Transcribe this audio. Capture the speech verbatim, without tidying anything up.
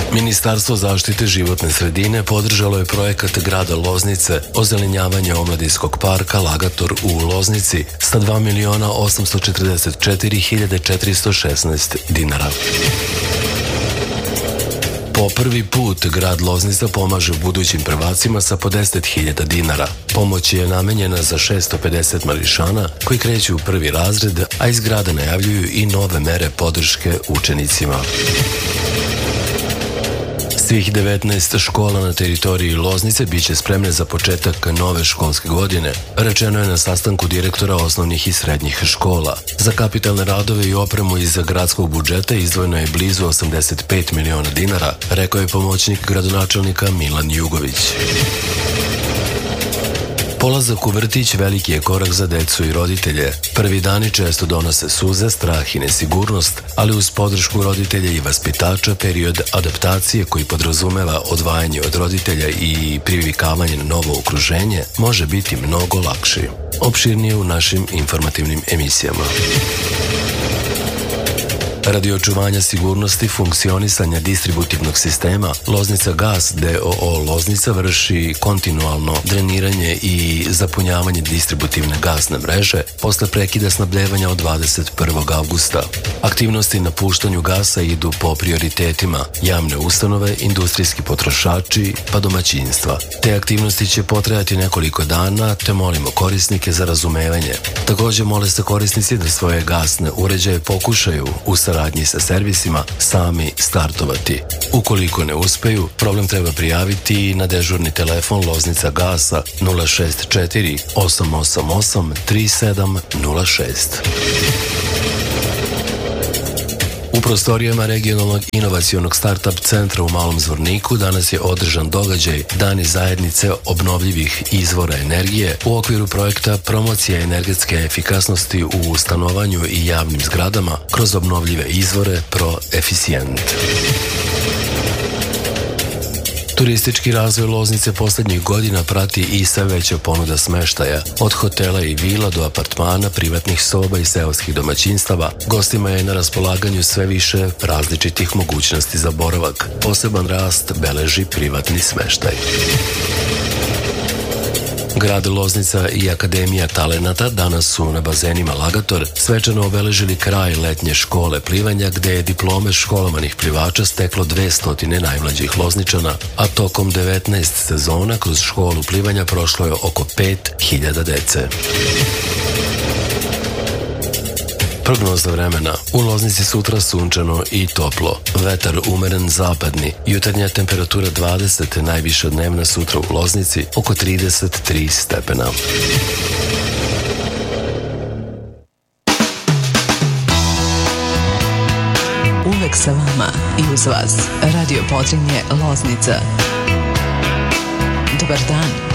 Ministarstvo zaštite životne sredine podržalo je projekat grada Loznice ozelenjavanje omladinskog parka Lagator u Loznici sa dva miliona osamsto četrdeset četiri hiljade četiristo šesnaest dinara. Po prvi put grad Loznica pomaže budućim prvacima sa po deset hiljada dinara. Pomoć je namenjena za šesto pedeset mališana koji kreću u prvi razred, a iz grada najavljuju i nove mere podrške učenicima. Svih devetnaest škola na teritoriji Loznice biće spremne za početak nove školske godine, rečeno je na sastanku direktora osnovnih i srednjih škola. Za kapitalne radove i opremu iz gradskog budžeta izdvojeno je blizu osamdeset pet miliona dinara, rekao je pomoćnik gradonačelnika Milan Jugović. Polazak u vrtić veliki je korak za decu i roditelje. Prvi dani često donose suze, strah i nesigurnost, ali uz podršku roditelja i vaspitača period adaptacije koji podrazumeva odvajanje od roditelja i privikavanje na novo okruženje može biti mnogo lakši. Opširnije u našim informativnim emisijama. Radi očuvanja sigurnosti funkcionisanja distributivnog sistema, Loznica Gas d o o Loznica vrši kontinualno dreniranje i zapunjavanje distributivne gasne mreže posle prekida snabdevanja od dvadeset prvog avgusta. Aktivnosti na puštanju gasa idu po prioritetima javne ustanove, industrijski potrošači pa domaćinstva. Te aktivnosti će potrajati nekoliko dana, te molimo korisnike za razumevanje. Takođe mole se korisnici da svoje gasne uređaje pokušaju u saradnji sa servisima sami startovati. Ukoliko ne uspeju, problem treba prijaviti na dežurni telefon Loznica Gasa nula šest četiri osam osam osam tri sedam nula šest. U prostorijama regionalnog inovacionog startup centra u Malom Zvorniku danas je održan događaj Dani zajednice obnovljivih izvora energije u okviru projekta promocija energetske efikasnosti u stanovanju i javnim zgradama kroz obnovljive izvore ProEficient. Turistički razvoj Loznice poslednjih godina prati i sve veća ponuda smeštaja. Od hotela i vila do apartmana, privatnih soba i seoskih domaćinstava, gostima je na raspolaganju sve više različitih mogućnosti za boravak. Poseban rast beleži privatni smeštaj. Grad Loznica i Akademija talenata danas su na bazenima Lagator svečano obeležili kraj letnje škole plivanja gde je diplome školovanih plivača steklo dvesta najmlađih Lozničana, a tokom devetnaest sezona kroz školu plivanja prošlo je oko pet hiljada dece. Prognoza vremena. U Loznici sutra sunčano i toplo. Vetar umeren zapadni. Jutarnja temperatura dvadeset, najviša dnevna sutra u Loznici oko trideset tri stepena. Uvek sa vama i uz vas. Radio Podrinje Loznica. Dobar dan.